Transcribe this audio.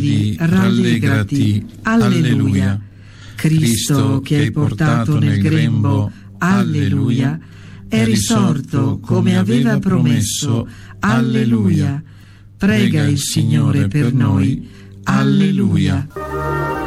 vedi, rallegrati, alleluia. Cristo che hai portato nel grembo, alleluia, è risorto come aveva promesso, alleluia. Prega il Signore per noi, alleluia.